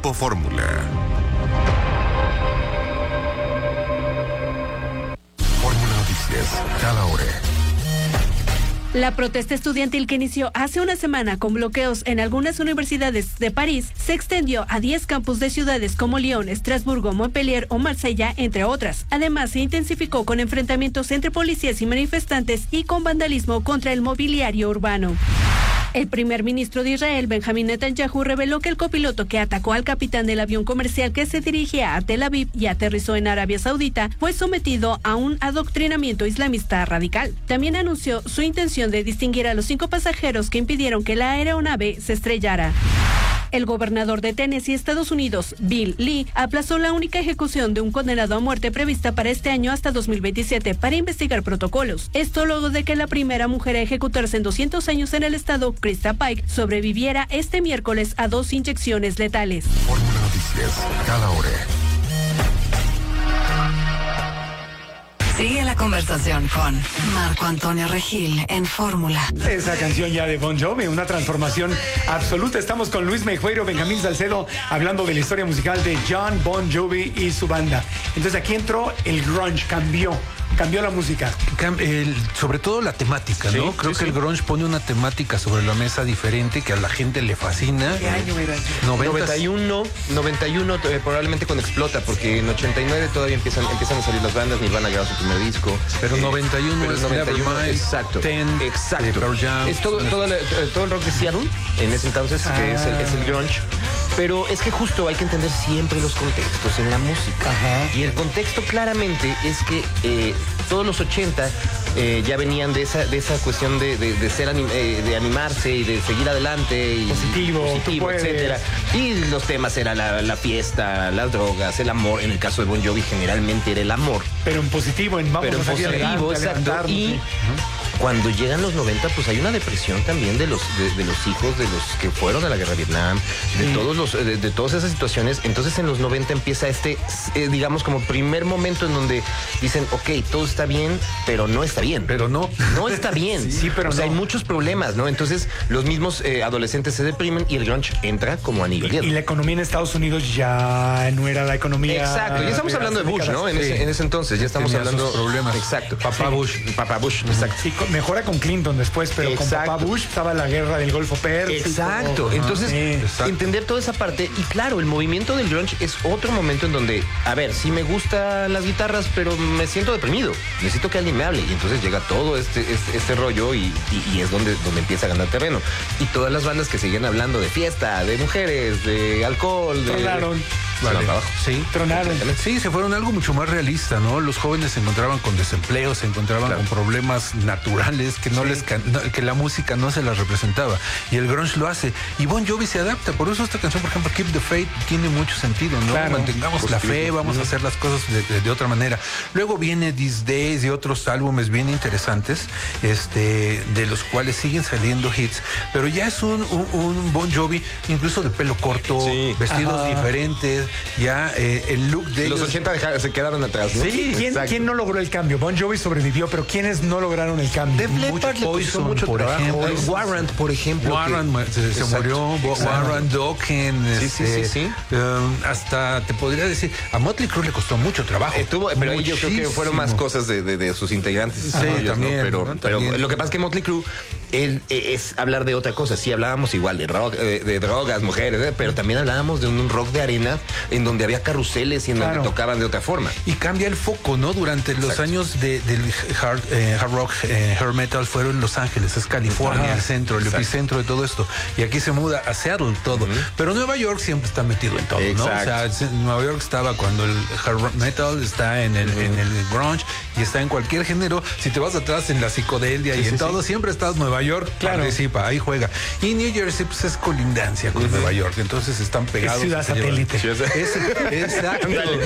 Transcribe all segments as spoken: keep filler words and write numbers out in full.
Grupo Fórmula. Fórmula Noticias, cada hora. La protesta estudiantil que inició hace una semana con bloqueos en algunas universidades de París se extendió a diez campus de ciudades como Lyon, Estrasburgo, Montpellier o Marsella, entre otras. Además, se intensificó con enfrentamientos entre policías y manifestantes y con vandalismo contra el mobiliario urbano. El primer ministro de Israel, Benjamín Netanyahu, reveló que el copiloto que atacó al capitán del avión comercial que se dirigía a Tel Aviv y aterrizó en Arabia Saudita fue sometido a un adoctrinamiento islamista radical. También anunció su intención de distinguir a los cinco pasajeros que impidieron que la aeronave se estrellara. El gobernador de Tennessee, Estados Unidos, Bill Lee, aplazó la única ejecución de un condenado a muerte prevista para este año hasta dos mil veintisiete para investigar protocolos. Esto luego de que la primera mujer a ejecutarse en doscientos años en el estado, Krista Pike, sobreviviera este miércoles a dos inyecciones letales. Fórmula Noticias, cada hora. Sigue la conversación con Marco Antonio Regil en Fórmula. Esa canción ya de Bon Jovi, una transformación absoluta. Estamos con Luis Meijueiro, Benjamín Salcedo, hablando de la historia musical de John Bon Jovi y su banda. Entonces aquí entró el grunge, cambió. Cambió la música. Cam el, sobre todo la temática, ¿no? Sí, Creo sí, que sí. el grunge pone una temática sobre la mesa diferente que a la gente le fascina. ¿Qué año era? noventa y uno, noventa y uno eh, probablemente cuando explota, porque en ochenta y nueve todavía empiezan, empiezan a salir las bandas, Nirvana a grabar su primer disco. Pero Eh, noventa y uno pero es noventa y uno, Nevermind, exacto. Ten, exacto. eh, Pearl Jam. Es todo, todo, el, todo el rock de Seattle, en ese entonces, Ah. que es el, es el grunge. Pero es que justo hay que entender siempre los contextos en la música. Ajá. Y el contexto claramente es que eh, todos los ochenta eh, ya venían de esa, de esa cuestión de, de, de ser anim, eh, de animarse y de seguir adelante. Y, Positivo, positivo, tú puedes. etcétera. Y los temas eran la, la fiesta, las drogas, el amor. En el caso de Bon Jovi generalmente era el amor. Pero en positivo, en vamos Pero en a salir positivo, adelante, a exacto. levantarnos, Y sí. cuando llegan los noventa, pues hay una depresión también de los, de, de los hijos de los que fueron a la guerra de Vietnam, de Sí. todos los, de, de todas esas situaciones. Entonces en los noventa empieza este, eh, digamos, como primer momento en donde dicen, ok, todo está bien, pero no está bien. Pero no. No está bien. Sí, pero o sea, no. hay muchos problemas, ¿no? Entonces los mismos eh, adolescentes se deprimen y el grunge entra como anillo al dedo. Y la economía en Estados Unidos ya no era la economía. Exacto, ya estamos hablando de hace Bush, décadas. ¿no? En, Sí. ese, en ese entonces, ya estamos Tenía hablando. sus problemas. Exacto. Papá Sí. Bush. Papá Bush, exacto. Sí, con- mejora con Clinton después, pero Exacto. con Papá Bush estaba la guerra del Golfo Pérsico. Exacto. Entonces, Sí. Exacto. entender toda esa parte. Y claro, el movimiento del grunge es otro momento en donde, a ver, sí me gustan las guitarras, pero me siento deprimido. Necesito que alguien me hable. Y entonces llega todo este, este, este rollo y, y- y es donde, donde empieza a ganar terreno. Y todas las bandas que seguían hablando de fiesta, de mujeres, de alcohol, de. Tronaron. Se van Vale. para abajo. Sí. Tronaron. Sí, se fueron algo mucho más realista, ¿no? Los jóvenes se encontraban con desempleo, se encontraban Claro. con problemas naturales que no Sí. les can- no- que la música no se las representaba. Y el grunge lo hace. Y Bon Jovi se adapta. Por eso esta canción, por ejemplo, Keep the Faith, tiene mucho sentido, ¿no? Claro. Mantengamos la fe, vamos a hacer las cosas de, de- de otra manera. Luego viene These Days y otros álbumes bien interesantes, este, de los cuales siguen saliendo hits. Pero ya es un, un, un Bon Jovi, incluso de pelo corto, Sí. vestidos Ajá. diferentes, ya eh, el look de Los ellos. ochenta deja- se quedaron atrás, ¿no? Sí, ¿quién, Exacto. quién no logró el cambio? Bon Jovi sobrevivió, pero ¿quiénes no lograron el cambio? Def Leppard Mucho le costó Poison, mucho por trabajo. ejemplo. Eh, Warrant, por ejemplo. Warren que- se, se Exacto, murió, Bo- exacto. Warren Dokken, Sí, sí, este, sí, sí. um, hasta te podría decir, a Motley Crue le costó mucho trabajo. Eh, tuvo- pero ahí yo creo que fueron más Muchísimo. cosas de, de- de sus integrantes. Sí, ellos, ¿no? también, Pero, ¿no? pero También. lo que pasa es que Motley Crue él, eh, es hablar de otra cosa. Sí, hablábamos igual de, rock, eh, de drogas, mujeres, eh, pero también hablábamos de un rock de arena en donde había carruseles y en Claro. donde tocaban de otra forma. Y cambia el foco, ¿no? Durante los Exacto. años de, del hard, eh, hard rock, eh, hair metal fueron Los Ángeles, es California, Ajá. el centro, el Exacto. epicentro de todo esto. Y aquí se muda a Seattle todo. Ujú. Pero Nueva York siempre está metido en todo, ¿no? O Exacto. sea, se- Nueva York estaba cuando el hard rock metal está en el, en el grunge y está en cualquier género. Si te vas atrás en la psicodelia Sí, y sí, en sí. todo, siempre estás Nueva York, Claro. participa, ahí juega. Y New Jersey pues es colindancia con Nueva York, entonces están pegados. Es ciudad se llevan. satélite. Es, exacto.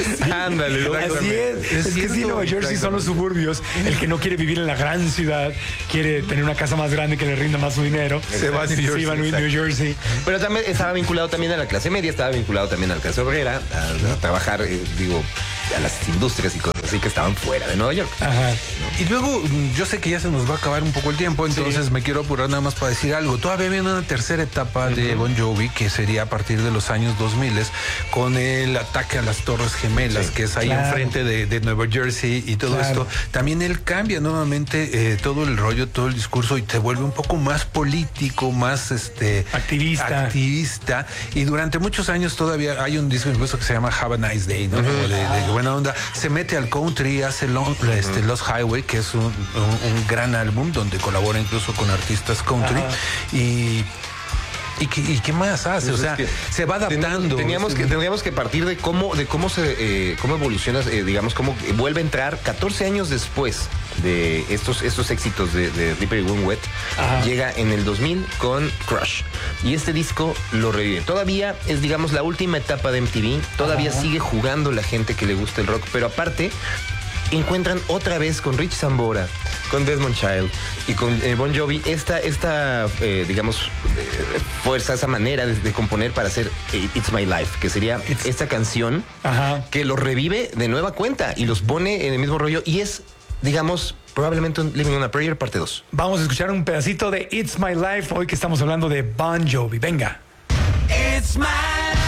Ándale, Así es. Es, que sí, cierto. Nueva Jersey son los suburbios. El que no quiere vivir en la gran ciudad, quiere tener una casa más grande que le rinda más su dinero. Se va a New Sí, Jersey, va a New exacto. Jersey. Pero también estaba vinculado también a la clase media, estaba vinculado también a la clase obrera, a, a trabajar, eh, digo, a las industrias y cosas así que estaban fuera de Nueva York. Ajá. Y luego, yo sé que ya se nos va a acabar un poco el tiempo, entonces sí. me quiero apurar nada más para decir algo. Todavía viene una tercera etapa uh-huh. de Bon Jovi, que sería a partir de los años dos mil, con el ataque a las Torres Gemelas, sí, que es ahí claro. enfrente de, de Nueva Jersey y todo claro. esto. También él cambia nuevamente eh, todo el rollo, todo el discurso, y te vuelve un poco más político, más este activista. activista. Y durante muchos años todavía hay un disco incluso que se llama Have a Nice Day, ¿no? Uh-huh. de, de buena onda. Se mete al country, hace long, uh-huh. este, Lost Highway, que es un, un, un gran álbum donde colabora incluso con artistas country. Uh-huh. Y ¿Y qué, ¿Y qué más hace? O sea, es que se va adaptando. Teníamos que, teníamos que partir de cómo, de cómo se, eh, cómo evoluciona, eh, digamos, cómo vuelve a entrar catorce años después de estos, estos éxitos de, de Slippery When Wet. Ajá. Llega en el dos mil con Crush. Y este disco lo revive. Todavía es, digamos, la última etapa de M T V. Todavía Ajá. sigue jugando la gente que le gusta el rock, pero aparte encuentran otra vez con Richie Sambora, con Desmond Child y con eh, Bon Jovi esta, esta eh, digamos, eh, fuerza, esa manera de, de componer para hacer eh, It's My Life, que sería It's... esta canción Ajá. que los revive de nueva cuenta y los pone en el mismo rollo y es, digamos, probablemente un Living on a Prayer parte dos. Vamos a escuchar un pedacito de It's My Life hoy que estamos hablando de Bon Jovi. Venga. It's my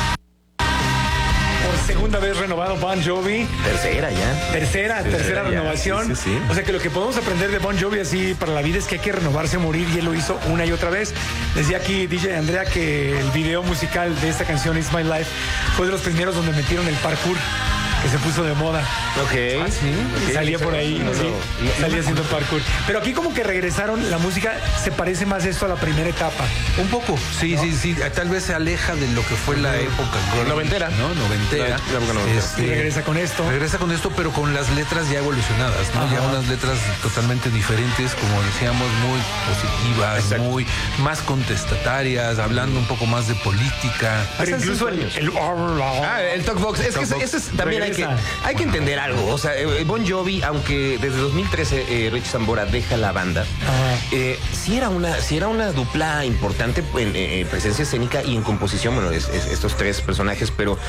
segunda vez renovado Bon Jovi. Tercera ya. Tercera, tercera, tercera renovación. Sí, sí, sí. O sea que lo que podemos aprender de Bon Jovi así para la vida es que hay que renovarse o morir, y él lo hizo una y otra vez. Decía aquí D J Andrea que el video musical de esta canción It's My Life fue de los primeros donde metieron el parkour, que se puso de moda. Ok. Ah, sí. Okay. Salía por ahí, no, no, sí. no, salía haciendo parkour. Pero aquí como que regresaron, la música se parece más esto a la primera etapa. Un poco. Sí, ¿no? sí, sí. Tal vez se aleja de lo que fue la época noventera. ¿No? Noventera. La, la época noventera. Este, y regresa con esto. Regresa con esto, pero con las letras ya evolucionadas, ¿no? Ajá. Ya unas letras totalmente diferentes, como decíamos, muy positivas, Exacto. muy más contestatarias, hablando un poco más de política. Pero incluso el, el, ah, el talk box. Es talk que ese es también hay que, hay que entender algo. O sea, Bon Jovi, aunque desde dos mil trece eh, Richie Sambora deja la banda, eh, sí era una, sí era una dupla importante en eh, presencia escénica y en composición. Bueno, es, es, estos tres personajes, pero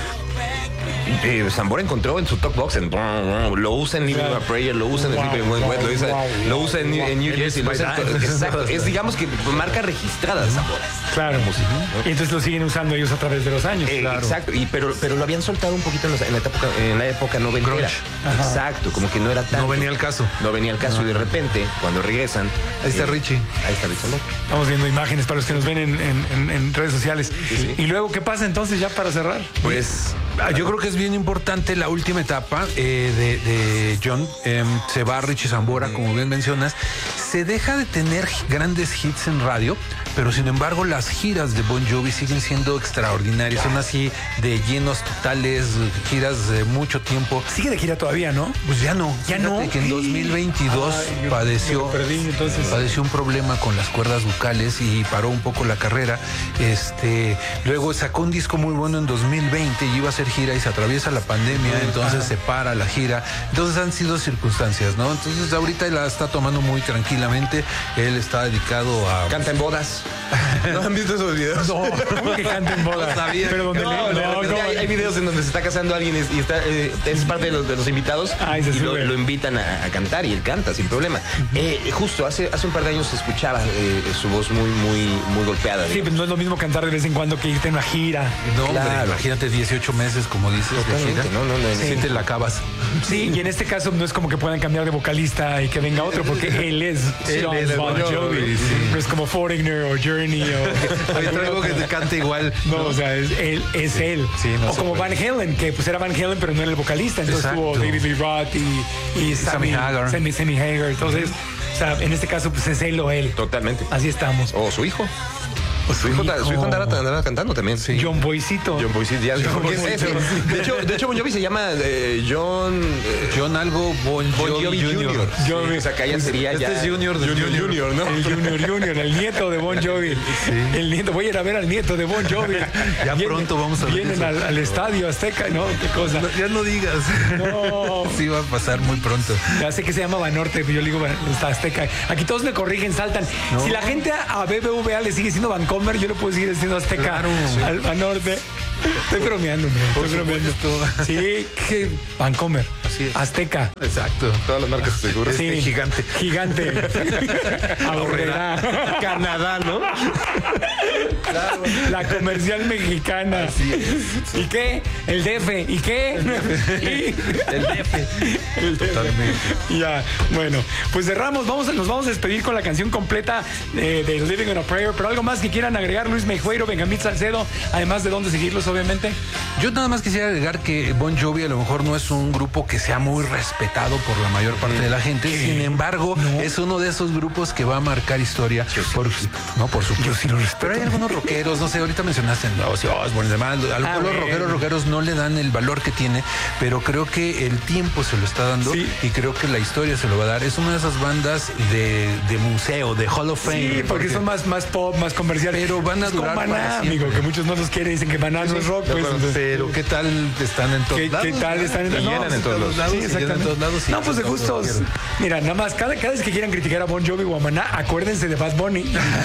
Eh, Sambora encontró en su talk box, en, lo usa en Living on a Prayer, lo usa en wow, Sleeping When Wet, lo usa, wow, lo usa en, en New Jersey, lo usa en, exacto, es digamos que marca registrada de Sambora. Claro. Música, ¿no? Y entonces lo siguen usando ellos a través de los años. Eh, claro. Exacto, y, pero, pero lo habían soltado un poquito en la, en la época, en la época noventera. Exacto, como que no era tan. No venía al caso. No venía al caso, no. Y de repente, cuando regresan. Ahí está eh, Richie. Ahí está Richie Sambora. Estamos viendo imágenes para los que nos ven en, en, en, en redes sociales. Sí, sí. Y luego, ¿qué pasa entonces ya para cerrar? Pues yo creo que es bien importante la última etapa eh, de, de John. Eh, se va Richie Sambora, como bien mencionas. Se deja de tener grandes hits en radio, pero sin embargo las giras de Bon Jovi siguen siendo extraordinarias. Son así de llenos totales, giras de mucho tiempo. Sigue de gira todavía, ¿no? Pues ya no. Ya no. Que en dos mil veintidós Ay, padeció, me perdí, entonces. padeció un problema con las cuerdas vocales y paró un poco la carrera. Este, luego sacó un disco muy bueno en dos mil veinte y iba a hacer gira y se atraviesa la pandemia, sí, entonces ajá. se para la gira. Entonces han sido circunstancias, ¿no? Entonces ahorita la está tomando muy tranquilamente. Él está dedicado a... Canta en bodas. ¿No han visto esos videos? No, ¿cómo que canta en bodas? No sabía. Pero donde no, le... no, no, hay, hay videos en donde se está casando alguien y está, eh, es parte de los, de los invitados. Ay, y lo, lo invitan a, a cantar y él canta sin problema. Uh-huh. eh, justo hace, hace un par de años se escuchaba eh, su voz muy, muy, muy golpeada. Sí, pero no es lo mismo cantar de vez en cuando que irte en una gira. No, claro. Hombre, imagínate dieciocho meses, como dices, de gira. No, no, no. Sí, te la acabas. Sí, y en este caso no es como que puedan cambiar de vocalista y que venga otro, porque él es John Bon Jovi. Sí. No es como Foreigner o Journey o... Hay algo que te cante igual. No, no, o sea, es él. Es sí. él. Sí, no o como Van Halen, que pues era Van Halen, pero no era el vocalista. Entonces Exacto. tuvo David Lee Roth y, y, y Sammy, Sammy Hagar. Sammy, Sammy Hagar. Entonces, o sea, en este caso pues es él o él. Totalmente. Así estamos. O su hijo. O su, hijo, hijo. su hijo andaba, andaba cantando también. Sí. John Boycito. John Boycito, ya. John Boycito. Es, es, de, hecho, de hecho, Bon Jovi se llama eh, John... Eh, John algo Bon Jovi, bon Jovi Junior Sí. O sea, que allá sería este ya... Este es Junior de Junior, Junior, Junior, ¿no? El Junior Junior, el nieto de Bon Jovi. Sí. El nieto, voy a ir a ver al nieto de Bon Jovi. Ya Vienen, pronto vamos a ver Vienen al, al estadio Azteca, ¿no? Qué cosa. No, ya no digas. No. Sí va a pasar muy pronto. Ya sé que se llama Banorte, yo le digo Azteca. Aquí todos me corrigen, saltan. No. Si la gente a B B V A le sigue siendo Vancomer, yo le puedo seguir diciendo Azteca. Claro. Al, al norte. Estoy bromeando, hombre. Estoy bromeando. Sí, que Vancomer. Así es. Azteca. Exacto. Todas las marcas seguras. Sí. Este gigante. Gigante. Aurrera. Canadá, ¿no? Claro. La comercial mexicana. Así es. ¿Y qué? El D F. ¿Y qué? ¿Y? El D F. El D F. Totalmente. Ya, bueno, pues cerramos. Vamos, a- nos vamos a despedir con la canción completa eh, de Living on a Prayer. Pero algo más que quieran agregar, Luis Meijueiro, Benjamín Salcedo, además de dónde seguirlos, obviamente. Yo nada más quisiera agregar que Bon Jovi a lo mejor no es un grupo que sea muy respetado por la mayor parte de la gente. Sin embargo, es uno de esos grupos que va a marcar historia. Por, no, por supuesto. Yo sí lo respeto. Pero hay algunos rockeros, no sé, ahorita mencionaste a Ozzy Osbourne y demás. A lo Ah, mejor los bueno. rockeros, rockeros no le dan el valor que tiene, pero creo que el tiempo se lo está dando Sí. y creo que la historia se lo va a dar. Es una de esas bandas de, de museo, de Hall of Fame. Sí, porque son más, más pop, más comerciales. Pero van a Es como durar Maná, para siempre. amigo, que muchos no los quieren, dicen que Maná no es rock, pues. entonces- Pero ¿qué tal están en todos ¿Qué, lados? qué tal están en Y no, llenan en todos lados. Sí, y llenan en exactamente. todos lados, sí. No, pues de gustos. Mira, nada más, cada, cada vez que quieran criticar a Bon Jovi o a Maná, acuérdense de Bad Bunny.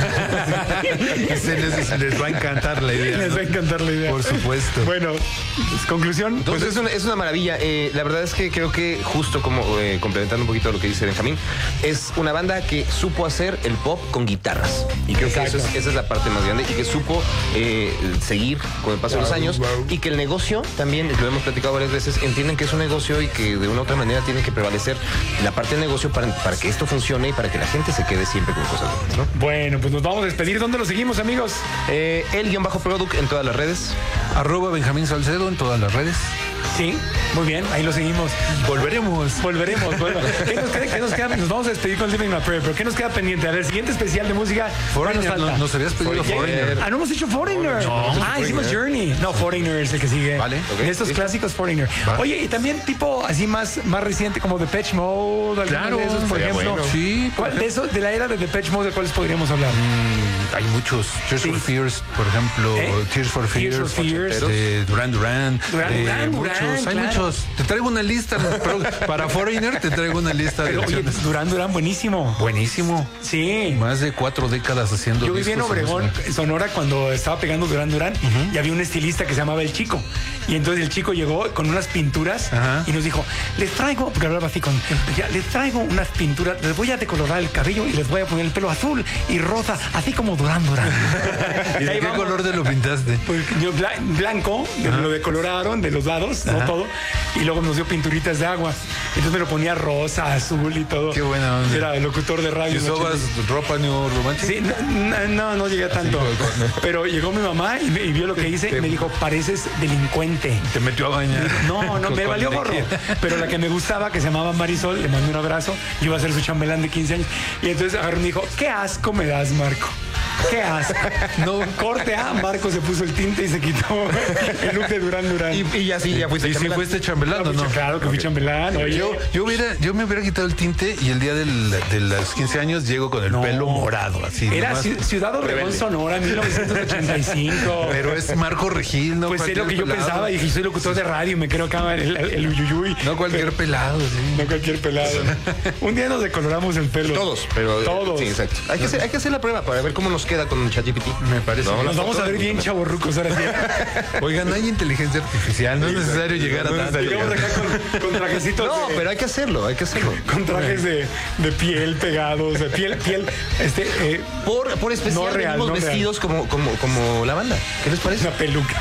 Se les, les va a encantar la idea. Les ¿no? va a encantar la idea. Por supuesto. Bueno, pues, conclusión. Pues Pues es una, es una maravilla. Eh, la verdad es que creo que justo como eh, complementando un poquito lo que dice Benjamín, es una banda que supo hacer el pop con guitarras. Y creo que eso es, esa es la parte más grande y que supo eh, seguir con el paso de los años y que el negocio también, lo hemos platicado varias veces, entienden que es un negocio y que de una u otra manera tiene que prevalecer la parte del negocio para, para que esto funcione y para que la gente se quede siempre con cosas buenas, ¿no? Bueno, pues nos vamos a despedir. ¿Dónde lo seguimos, amigos? Eh, el guión bajo product en todas las redes. Arroba Benjamín Salcedo en todas las redes. Sí, muy bien, ahí lo seguimos. Volveremos. Volveremos. Bueno, ¿qué nos queda? ¿Qué nos queda? Nos vamos a despedir con Living on a Prayer, pero ¿qué nos queda pendiente? A ver, siguiente especial de música. ¿cuál nos Foreigner, falta? no- nos habías pedido Foreigner. Ah, no hemos hecho Foreigner. ah, hicimos Journey. No, Foreigner es el que sigue. Vale, ok. De estos clásicos Foreigner. Va. Oye, y también tipo así más, más reciente como Depeche Mode, algunos Claro, de esos, por sería ejemplo. bueno. Sí, por ¿Cuál- de, eso, de la era de Depeche Mode, ¿de cuáles podríamos hablar? Mm, hay muchos. Tears Sí. for Fears, por ejemplo. ¿Eh? Tears for Tears Fears. for Fears. De Duran Duran. Duran de Duran, muchos. Duran, hay claro. muchos. Te traigo una lista. pero para Foreigner te traigo una lista de Pero, oye, opciones. Duran Duran, buenísimo. Buenísimo. Sí. Más de cuatro décadas haciendo Yo viví en discos Obregón, música. Sonora, cuando estaba pegando Duran Duran y había un estilista que se llamaba El Chico. Y entonces el chico llegó con unas pinturas Ajá. y nos dijo, les traigo, porque hablaba así con, decía, les traigo unas pinturas, les voy a decolorar el cabello y les voy a poner el pelo azul y rosa, así como Duran Duran. ¿Y de ahí qué vamos. color te lo pintaste? Pues yo bla- blanco, lo decoloraron de los lados, no Ajá. todo, y luego nos dio pinturitas de agua. Entonces me lo ponía rosa, azul y todo. Qué buena onda. Era locutor de radio. ¿Y en usabas ropa neorromántica? Sí, no, no, no llegué a tanto. Pero llegó mi mamá y, me- y vio lo que hice y me dijo, pareces delincuente. Te metió a bañar. No, no, Con- me con valió gorro. energía. Pero la que me gustaba, que se llamaba Marisol, le mandé un abrazo. Yo iba a ser su chambelán de quince años. Y entonces agarró y me dijo, qué asco me das, Marco. Qué asco. No, corte A, Marco se puso el tinte y se quitó el look de Duran Duran. Y, y ya sí, ya fuiste ¿Y si chambelán. fuiste chambelán o no? Claro que fui chambelán. Oye, Yo, yo, hubiera, yo me hubiera quitado el tinte y el día del- de los quince años llego con el No. pelo morado, así. era nomás. Ci- Ciudad Obregón, Sonora, mil novecientos ochenta y cinco. Pero es Marco Regil, no Pues es lo cualquier que yo pelado. pensaba. Dije, soy locutor de radio, me creo acá el, el, el uyuyuy. No cualquier pelado, sí. No cualquier pelado. Un día nos decoloramos el pelo. Todos, pero eh, Todos. Sí, exacto. Hay que, hacer, hay que hacer la prueba para ver cómo nos queda con ChatGPT. Me parece. No, Nos la vamos a foto- ver bien chavorrucos ahora sí. Oigan, no hay inteligencia artificial, no es necesario llegar a No es tanto. necesario. Llegamos acá con, con trajecitos No, de, pero hay que hacerlo, hay que hacerlo. con trajes de, de piel pegados, de piel, piel, este, eh, Por, por especial No real, venimos no real. vestidos como, como, como la banda. ¿Qué les parece? una peluca.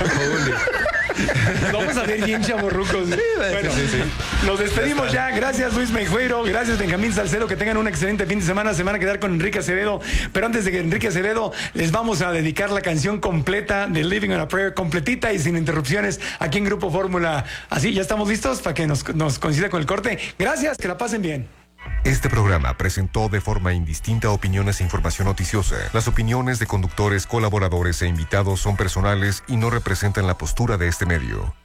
Nos vamos a ver bien chavorrucos. Bueno, sí, sí. nos despedimos ya. Gracias, Luis Meijueiro. Gracias, Benjamín Salcedo. Que tengan un excelente fin de semana. Se van a quedar con Enrique Acevedo. Pero antes de que Enrique Acevedo, les vamos a dedicar la canción completa de Living on a Prayer, completita y sin interrupciones, aquí en Grupo Fórmula. Así, ya estamos listos para que nos, nos coincida con el corte. Gracias, que la pasen bien. Este programa presentó de forma indistinta opiniones e información noticiosa. Las opiniones de conductores, colaboradores e invitados son personales y no representan la postura de este medio.